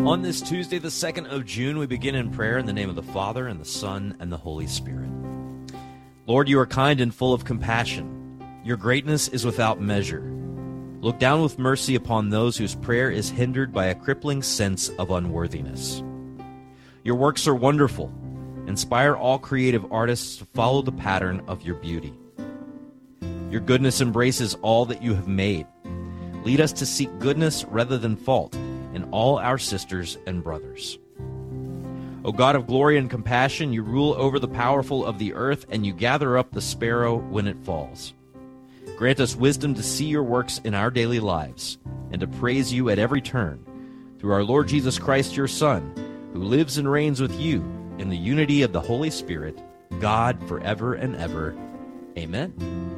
On this Tuesday, the 2nd of June, we begin in prayer in the name of the Father, and the Son, and the Holy Spirit. Lord, you are kind and full of compassion. Your greatness is without measure. Look down with mercy upon those whose prayer is hindered by a crippling sense of unworthiness. Your works are wonderful. Inspire all creative artists to follow the pattern of your beauty. Your goodness embraces all that you have made. Lead us to seek goodness rather than fault in all our sisters and brothers. O God of glory and compassion, you rule over the powerful of the earth, and you gather up the sparrow when it falls. Grant us wisdom to see your works in our daily lives, and to praise you at every turn, through our Lord Jesus Christ, your Son, who lives and reigns with you in the unity of the Holy Spirit, God forever and ever. Amen.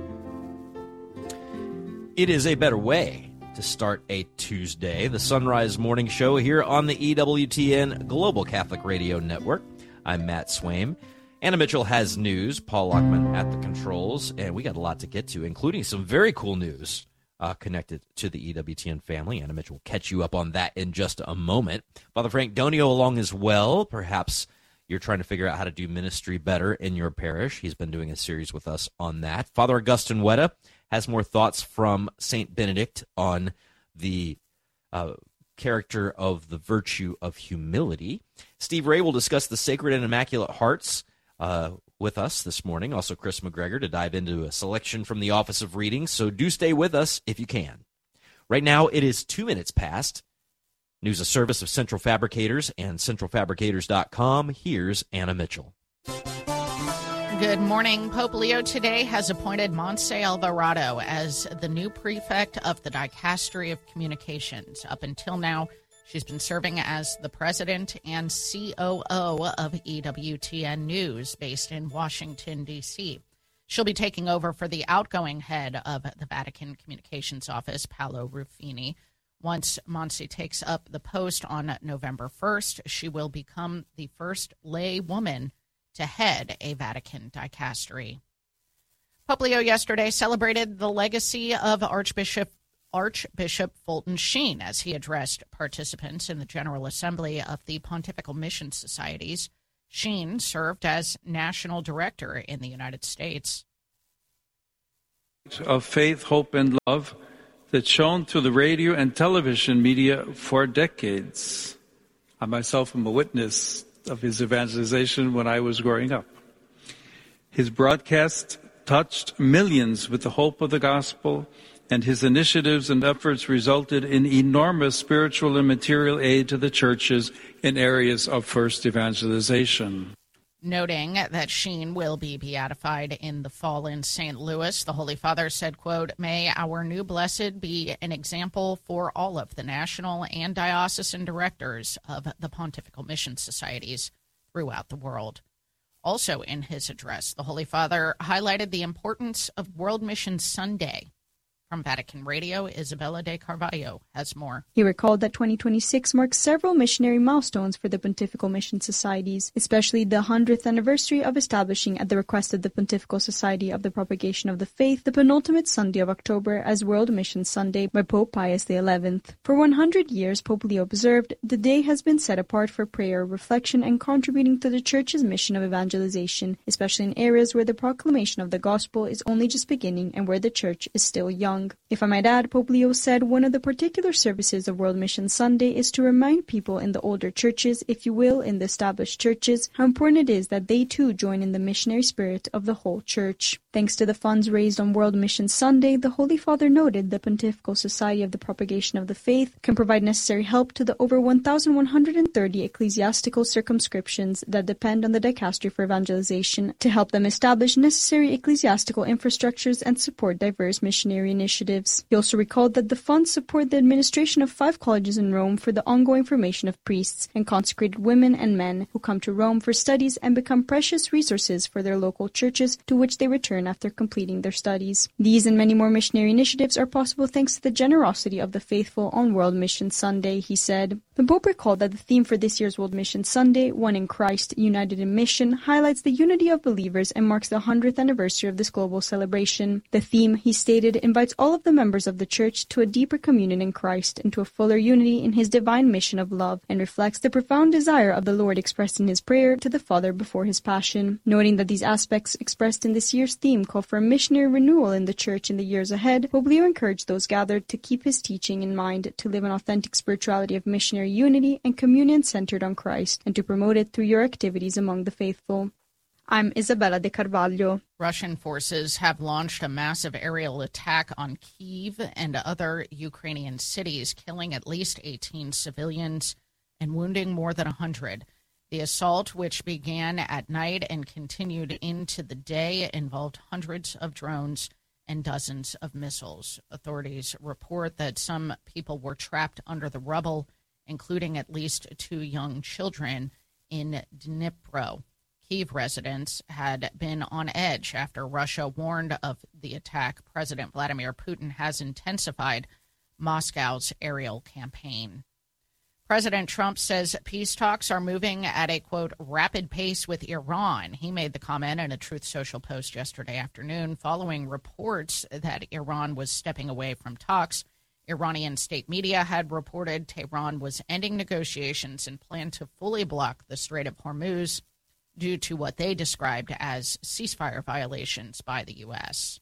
It is a better way to start a Tuesday, the Sunrise Morning Show here on the EWTN Global Catholic Radio Network. I'm Matt Swaim. Anna Mitchell has news, Paul Lockman at the controls, and we got a lot to get to, including some very cool news connected to the EWTN family. Anna Mitchell will catch you up on that in just a moment. Father Frank Donio along as well. Perhaps you're trying to figure out how to do ministry better in your parish. He's been doing a series with us on that. Father Augustine Wetta has more thoughts from St. Benedict on the character of the virtue of humility. Steve Ray will discuss the Sacred and Immaculate Hearts with us this morning. Also Chris McGregor to dive into a selection from the Office of Reading, so do stay with us if you can. Right now it is 2 minutes past. News, a service of Central Fabricators and centralfabricators.com. Here's Anna Mitchell. Good morning. Pope Leo today has appointed Montse Alvarado as the new prefect of the Dicastery of Communications. Up until now, she's been serving as the president and COO of EWTN News, based in Washington, D.C. She'll be taking over for the outgoing head of the Vatican Communications Office, Paolo Ruffini. Once Montse takes up the post on November 1st, she will become the first lay woman to head a Vatican dicastery. Pope Leo yesterday celebrated the legacy of Archbishop Fulton Sheen as he addressed participants in the General Assembly of the Pontifical Mission Societies. Sheen served as national director in the United States. Of faith, hope, and love that's shown through the radio and television media for decades. I myself am a witness of his evangelization when I was growing up. His broadcast touched millions with the hope of the gospel, and his initiatives and efforts resulted in enormous spiritual and material aid to the churches in areas of first evangelization. Noting that Sheen will be beatified in the fall in St. Louis, the Holy Father said, quote, "May our new blessed be an example for all of the national and diocesan directors of the Pontifical Mission Societies throughout the world." Also in his address, the Holy Father highlighted the importance of World Mission Sunday. From Vatican Radio, Isabella de Carvalho has more. He recalled that 2026 marks several missionary milestones for the Pontifical Mission Societies, especially the 100th anniversary of establishing, at the request of the Pontifical Society of the Propagation of the Faith, the penultimate Sunday of October as World Mission Sunday by Pope Pius XI. For 100 years, Pope Leo observed, the day has been set apart for prayer, reflection, and contributing to the Church's mission of evangelization, especially in areas where the proclamation of the gospel is only just beginning and where the Church is still young. If I might add, Pope Leo said one of the particular services of World Mission Sunday is to remind people in the older churches, if you will, in the established churches, how important it is that they too join in the missionary spirit of the whole Church. Thanks to the funds raised on World Mission Sunday, the Holy Father noted the Pontifical Society of the Propagation of the Faith can provide necessary help to the over 1,130 ecclesiastical circumscriptions that depend on the Dicastery for Evangelization to help them establish necessary ecclesiastical infrastructures and support diverse missionary initiatives. He also recalled that the funds support the administration of 5 colleges in Rome for the ongoing formation of priests and consecrated women and men who come to Rome for studies and become precious resources for their local churches to which they return return after completing their studies. These and many more missionary initiatives are possible thanks to the generosity of the faithful on World Mission Sunday, he said. The Pope recalled that the theme for this year's World Mission Sunday, One in Christ, United in Mission, highlights the unity of believers and marks the 100th anniversary of this global celebration. The theme, he stated, invites all of the members of the Church to a deeper communion in Christ and to a fuller unity in His divine mission of love, and reflects the profound desire of the Lord expressed in His prayer to the Father before His Passion. Noting that these aspects expressed in this year's theme call for a missionary renewal in the Church in the years ahead, Pope Leo encouraged those gathered to keep his teaching in mind, to live an authentic spirituality of missionary unity and communion centered on Christ, and to promote it through your activities among the faithful. I'm Isabella De Carvalho. Russian forces have launched a massive aerial attack on Kyiv and other Ukrainian cities, killing at least 18 civilians and wounding more than 100. The assault, which began at night and continued into the day, involved hundreds of drones and dozens of missiles. Authorities report that some people were trapped under the rubble, including at least 2 young children in Dnipro. Kyiv residents had been on edge after Russia warned of the attack. President Vladimir Putin has intensified Moscow's aerial campaign. President Trump says peace talks are moving at a, quote, rapid pace with Iran. He made the comment in a Truth Social post yesterday afternoon following reports that Iran was stepping away from talks. Iranian state media had reported Tehran was ending negotiations and planned to fully block the Strait of Hormuz due to what they described as ceasefire violations by the U.S.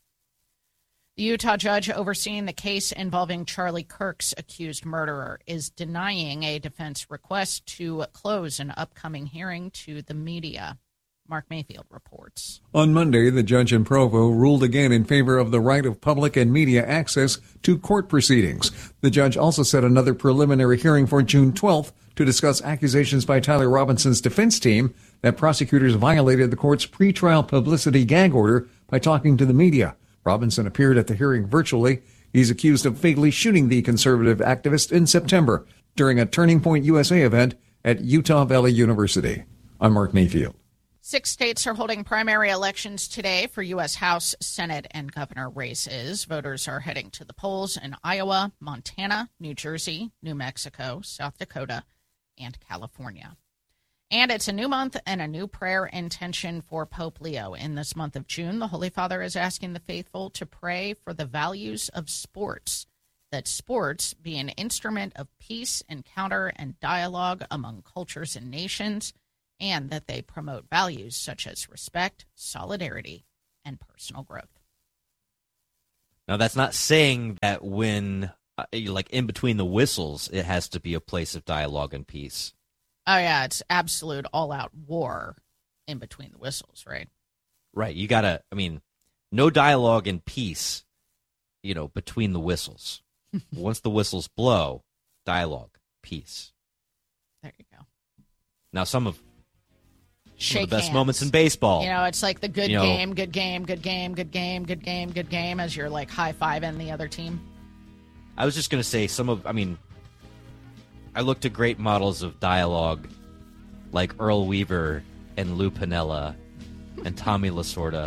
The Utah judge overseeing the case involving Charlie Kirk's accused murderer is denying a defense request to close an upcoming hearing to the media. Mark Mayfield reports. On Monday, the judge in Provo ruled again in favor of the right of public and media access to court proceedings. The judge also set another preliminary hearing for June 12th to discuss accusations by Tyler Robinson's defense team that prosecutors violated the court's pretrial publicity gag order by talking to the media. Robinson appeared at the hearing virtually. He's accused of fatally shooting the conservative activist in September during a Turning Point USA event at Utah Valley University. I'm Mark Mayfield. 6 states are holding primary elections today for U.S. House, Senate, and governor races. Voters are heading to the polls in Iowa, Montana, New Jersey, New Mexico, South Dakota, and California. And it's a new month and a new prayer intention for Pope Leo. In this month of June, the Holy Father is asking the faithful to pray for the values of sports, that sports be an instrument of peace, encounter, and dialogue among cultures and nations, and that they promote values such as respect, solidarity, and personal growth. Now, that's not saying that when, like in between the whistles, it has to be a place of dialogue and peace. Oh, yeah, it's absolute all-out war in between the whistles, right? Right. You got to, no dialogue and peace, between the whistles. Once the whistles blow, dialogue, peace. There you go. Now, some of the best hands. moments in baseball. It's like the good game, good game, good game, good game, good game, good game, as you're like high-fiving the other team. I was just going to say I looked at great models of dialogue like Earl Weaver and Lou Piniella and Tommy Lasorda.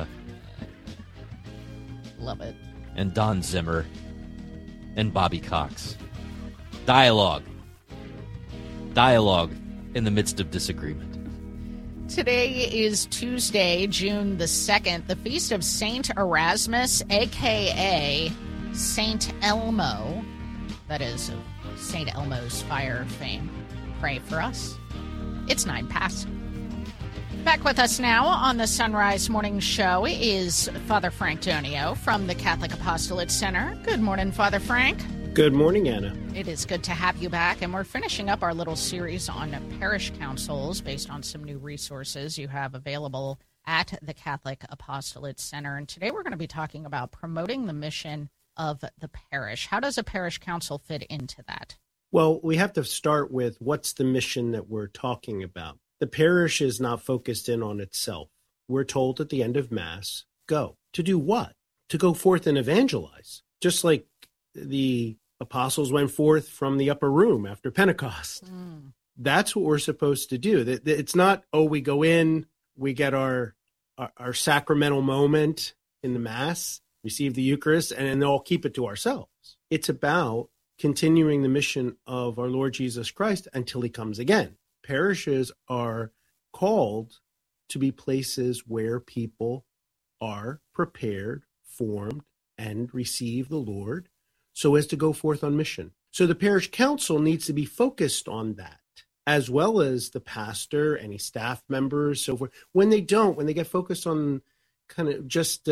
Love it. And Don Zimmer and Bobby Cox. Dialogue. Dialogue in the midst of disagreement. Today is Tuesday, June the 2nd, the feast of Saint Erasmus, a.k.a. Saint Elmo. That is St. Elmo's fire fame. Pray for us. It's 9 past. Back with us now on the Sunrise Morning Show is Father Frank Donio from the Catholic Apostolate Center. Good morning, Father Frank. Good morning, Anna. It is good to have you back, and we're finishing up our little series on parish councils based on some new resources you have available at the Catholic Apostolate Center. And today we're going to be talking about promoting the mission of the parish. How does a parish council fit into that? Well, we have to start with what's the mission that we're talking about. The parish is not focused in on itself. We're told at the end of Mass, go. To do what? To go forth and evangelize. Just like the apostles went forth from the upper room after Pentecost. That's what we're supposed to do. It's not, we go in, we get our sacramental moment, in the Mass, receive the Eucharist, and then all keep it to ourselves. It's about continuing the mission of our Lord Jesus Christ until he comes again. Parishes are called to be places where people are prepared, formed, and receive the Lord so as to go forth on mission. So the parish council needs to be focused on that, as well as the pastor, any staff members, so forth. When they get focused on kind of just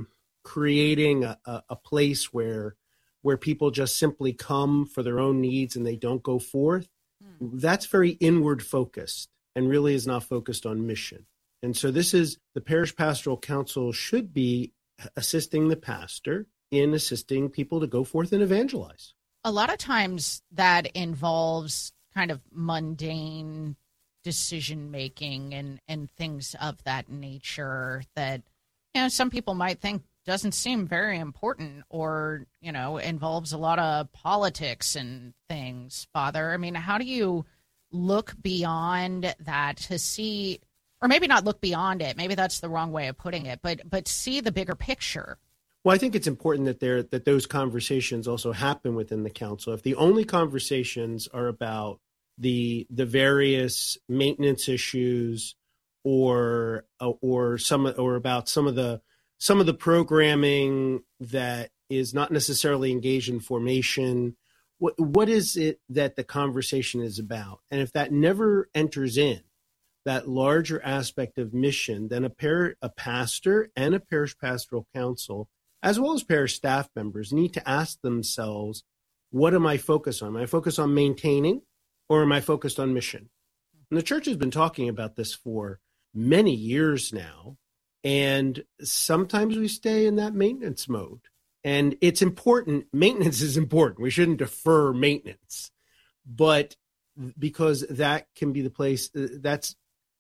creating a place where people just simply come for their own needs and they don't go forth, that's very inward focused and really is not focused on mission. And so the parish pastoral council should be assisting the pastor in assisting people to go forth and evangelize. A lot of times that involves kind of mundane decision-making and things of that nature that, some people might think doesn't seem very important or, involves a lot of politics and things, Father. I mean, how do you look beyond that to see, or maybe not look beyond it, maybe that's the wrong way of putting it, but see the bigger picture? Well, I think it's important that those conversations also happen within the council. If the only conversations are about the various maintenance issues or about some of the programming that is not necessarily engaged in formation, what is it that the conversation is about? And if that never enters in that larger aspect of mission, then a pastor and a parish pastoral council, as well as parish staff members, need to ask themselves, what am I focused on? Am I focused on maintaining, or am I focused on mission? And the church has been talking about this for many years now, and sometimes we stay in that maintenance mode. And it's important. Maintenance is important. We shouldn't defer maintenance. But because that can be the place, that's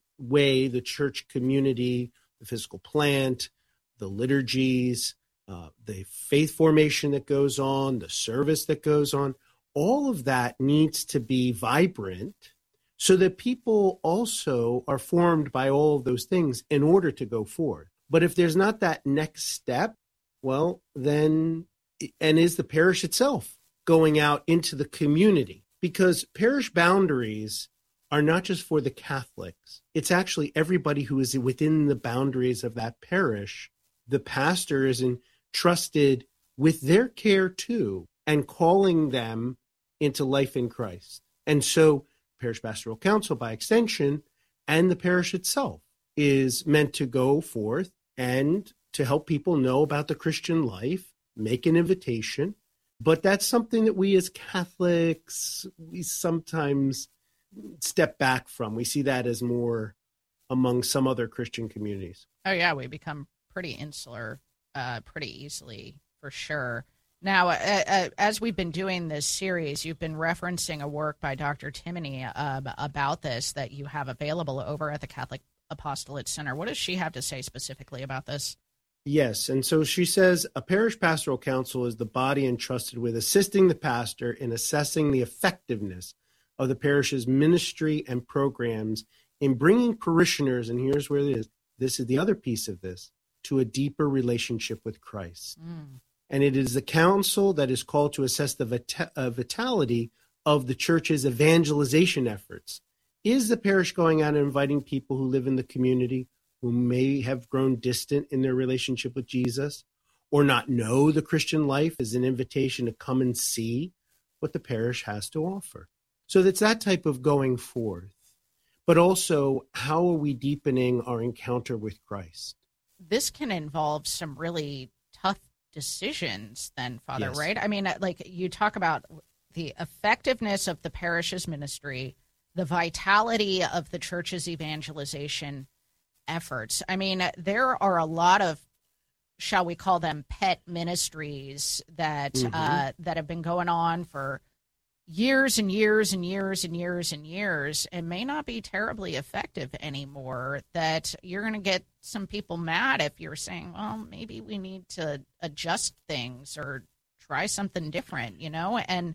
way the church community, the physical plant, the liturgies, the faith formation that goes on, the service that goes on, all of that needs to be vibrant so that people also are formed by all of those things in order to go forth. But if there's not that next step, well, then, and is the parish itself going out into the community? Because parish boundaries are not just for the Catholics. It's actually everybody who is within the boundaries of that parish. The pastor is entrusted with their care too, and calling them into life in Christ. And so parish pastoral council, by extension, and the parish itself is meant to go forth and to help people know about the Christian life, make an invitation. But that's something that we as Catholics, we sometimes step back from. We see that as more among some other Christian communities. Oh, yeah, we become pretty insular pretty easily, for sure. Now, as we've been doing this series, you've been referencing a work by Dr. Timoney about this that you have available over at the Catholic Apostolate Center. What does she have to say specifically about this? Yes, and so she says, a parish pastoral council is the body entrusted with assisting the pastor in assessing the effectiveness of the parish's ministry and programs in bringing parishioners, and here's where it is, this is the other piece of this, to a deeper relationship with Christ. And it is the council that is called to assess the vitality of the church's evangelization efforts. Is the parish going out and inviting people who live in the community who may have grown distant in their relationship with Jesus or not know the Christian life as an invitation to come and see what the parish has to offer? So it's that type of going forth. But also, how are we deepening our encounter with Christ? This can involve some really tough decisions then, Father, Yes. right? I mean, like you talk about the effectiveness of the parish's ministry, the vitality of the church's evangelization efforts. I mean, there are a lot of, shall we call them, pet ministries that that have been going on for years and years and years and years and years, and may not be terribly effective anymore, that you're going to get some people mad if you're saying, well, maybe we need to adjust things or try something different, and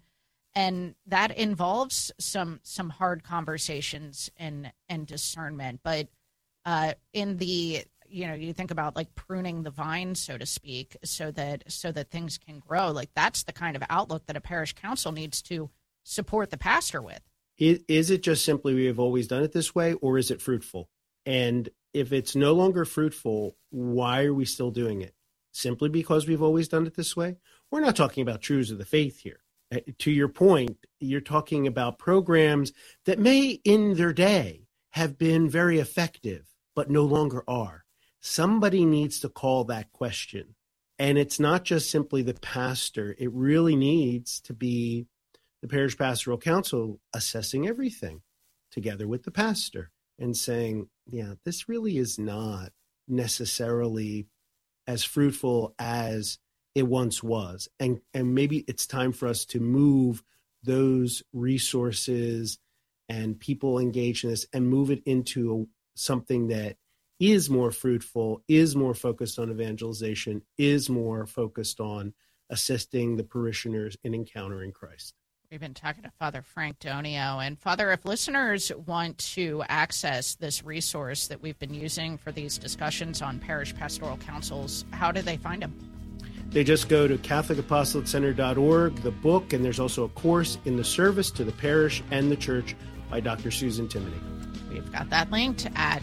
that involves some hard conversations and discernment. But in the you think about like pruning the vine, so to speak, so that things can grow. Like that's the kind of outlook that a parish council needs to support the pastor with. Is it just simply we have always done it this way, or is it fruitful? And if it's no longer fruitful, why are we still doing it? Simply because we've always done it this way? We're not talking about truths of the faith here. To your point, you're talking about programs that may in their day have been very effective, but no longer are. Somebody needs to call that question. And it's not just simply the pastor. It really needs to be the parish pastoral council assessing everything together with the pastor and saying, yeah, this really is not necessarily as fruitful as it once was. And maybe it's time for us to move those resources and people engaged in this and move it into something that is more fruitful, is more focused on evangelization, is more focused on assisting the parishioners in encountering Christ. We've been talking to Father Frank Donio. And Father, if listeners want to access this resource that we've been using for these discussions on parish pastoral councils, how do they find them? They just go to CatholicApostolatecenter.org, the book, and there's also a course in the service to the parish and the church by Dr. Susan Timoney. We've got that linked at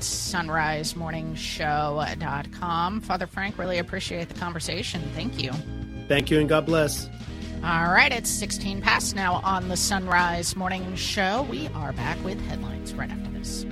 sunrisemorningshow.com. Father Frank, really appreciate the conversation. Thank you. Thank you, and God bless. All right, it's 16 past now on the Sunrise Morning Show. We are back with headlines right after this.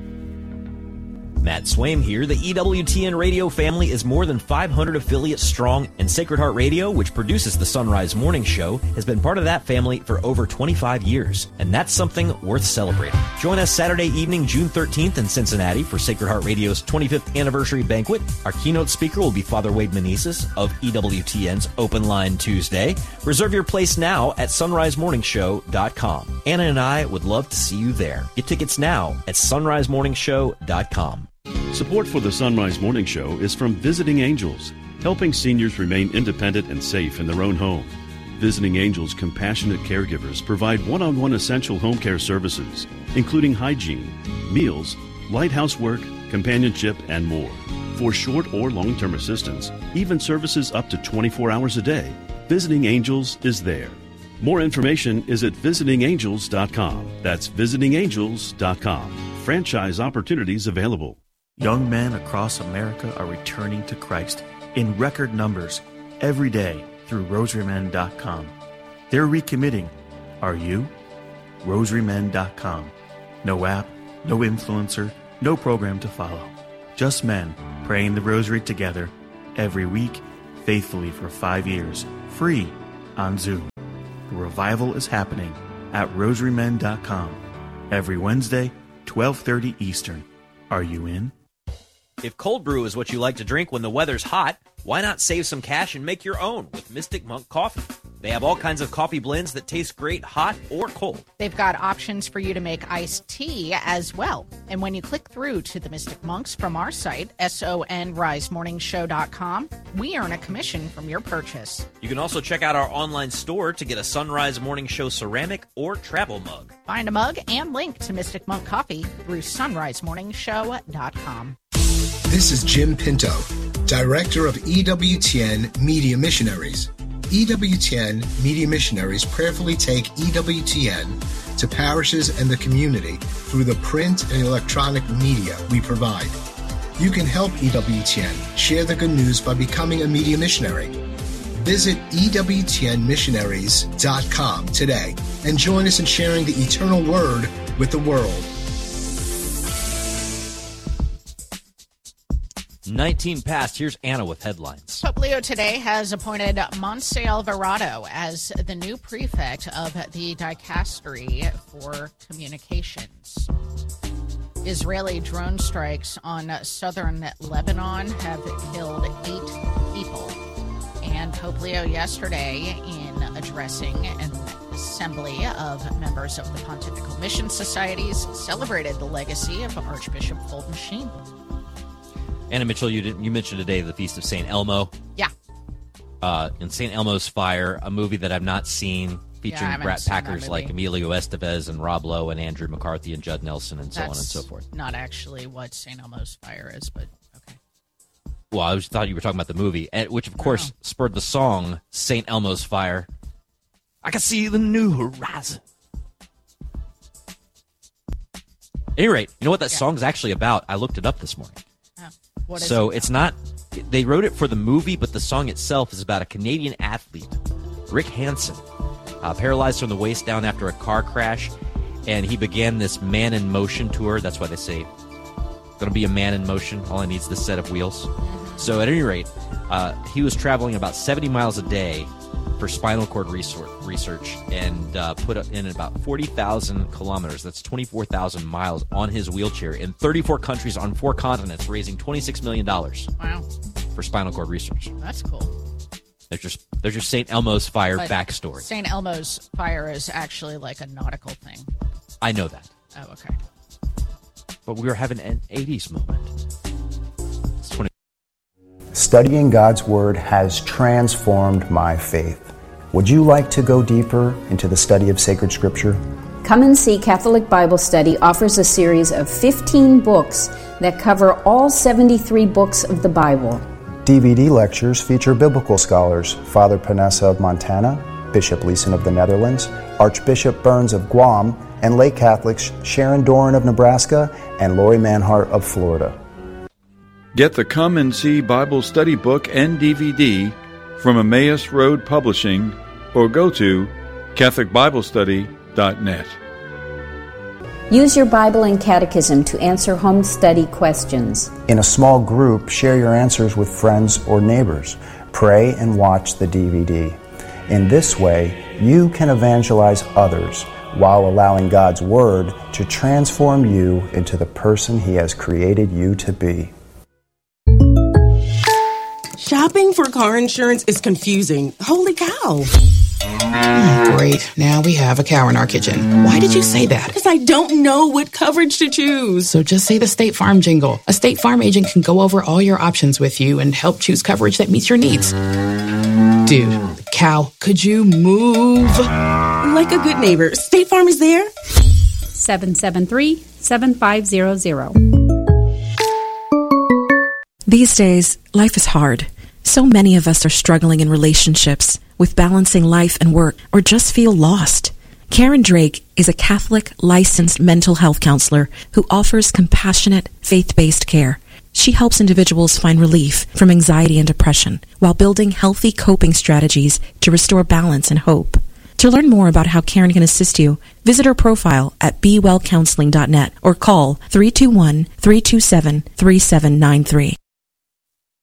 Matt Swaim here. The EWTN radio family is more than 500 affiliates strong, and Sacred Heart Radio, which produces the Sunrise Morning Show, has been part of that family for over 25 years, and that's something worth celebrating. Join us Saturday evening, June 13th in Cincinnati for Sacred Heart Radio's 25th anniversary banquet. Our keynote speaker will be Father Wade Meneses of EWTN's Open Line Tuesday. Reserve your place now at sunrisemorningshow.com. Anna and I would love to see you there. Get tickets now at sunrisemorningshow.com. Support for the Sunrise Morning Show is from Visiting Angels, helping seniors remain independent and safe in their own home. Visiting Angels compassionate caregivers provide one-on-one essential home care services, including hygiene, meals, light housework, companionship, and more. For short or long-term assistance, even services up to 24 hours a day, Visiting Angels is there. More information is at visitingangels.com. That's visitingangels.com. Franchise opportunities available. Young men across America are returning to Christ in record numbers every day through rosarymen.com. They're recommitting. Are you? rosarymen.com. No app, no influencer, no program to follow. Just men praying the rosary together every week, faithfully for 5 years, free on Zoom. The revival is happening at rosarymen.com every Wednesday, 12:30 Eastern. Are you in? If cold brew is what you like to drink when the weather's hot, why not save some cash and make your own with Mystic Monk Coffee? They have all kinds of coffee blends that taste great hot or cold. They've got options for you to make iced tea as well. And when you click through to the Mystic Monks from our site, sonrisemorningshow.com, we earn a commission from your purchase. You can also check out our online store to get a Sunrise Morning Show ceramic or travel mug. Find a mug and link to Mystic Monk Coffee through sunrisemorningshow.com. This is Jim Pinto, Director of EWTN Media Missionaries. EWTN Media Missionaries prayerfully take EWTN to parishes and the community through the print and electronic media we provide. You can help EWTN share the good news by becoming a media missionary. Visit EWTNmissionaries.com today and join us in sharing the eternal word with the world. 19 past. Here's Anna with headlines. Pope Leo today has appointed Montse Alvarado as the new prefect of the Dicastery for Communications. Israeli drone strikes on southern Lebanon have killed 8 people. And Pope Leo yesterday, in addressing an assembly of members of the Pontifical Mission Societies, celebrated the legacy of Archbishop Fulton Sheen. Anna Mitchell, you mentioned today the Feast of St. Elmo. Yeah. In St. Elmo's Fire, a movie that I've not seen, featuring Brat Packers like Emilio Estevez and Rob Lowe and Andrew McCarthy and Judd Nelson and so on and so forth. Not actually what St. Elmo's Fire is, but okay. Well, I thought you were talking about the movie, which, of course, spurred the song St. Elmo's Fire. I can see the new horizon. At any rate, you know what that song's actually about? I looked it up this morning. What is so it it's not... They wrote it for the movie, but the song itself is about a Canadian athlete, Rick Hansen, paralyzed from the waist down after a car crash, and he began this Man in Motion tour. That's why they say, going to be a man in motion. All I need is this set of wheels. So at any rate, he was traveling about 70 miles a day for spinal cord research and put in about 40,000 kilometers. That's 24,000 miles on his wheelchair in 34 countries on 4 continents, raising $26 million. Wow. For spinal cord research. That's cool. There's your St. Elmo's Fire backstory. St. Elmo's Fire is actually like a nautical thing. I know that. Oh, okay. But we were having an 80s moment. Studying God's Word has transformed my faith. Would you like to go deeper into the study of sacred Scripture? Come and See Catholic Bible Study offers a series of 15 books that cover all 73 books of the Bible. DVD lectures feature biblical scholars Father Panessa of Montana, Bishop Leeson of the Netherlands, Archbishop Burns of Guam, and lay Catholics Sharon Doran of Nebraska and Lori Manhart of Florida. Get the Come and See Bible Study book and DVD from Emmaus Road Publishing or go to CatholicBibleStudy.net. Use your Bible and Catechism to answer home study questions. In a small group, share your answers with friends or neighbors. Pray and watch the DVD. In this way, you can evangelize others while allowing God's Word to transform you into the person He has created you to be. Shopping for car insurance is confusing. Holy cow. Great. Now we have a cow in our kitchen. Why did you say that? Because I don't know what coverage to choose. So just say the State Farm jingle. A State Farm agent can go over all your options with you and help choose coverage that meets your needs. Dude, cow, could you move? Like a good neighbor, State Farm is there. 773-7500. These days, life is hard. So many of us are struggling in relationships, with balancing life and work, or just feel lost. Karen Drake is a Catholic licensed mental health counselor who offers compassionate, faith-based care. She helps individuals find relief from anxiety and depression while building healthy coping strategies to restore balance and hope. To learn more about how Karen can assist you, visit her profile at BeWellCounseling.net or call 321-327-3793.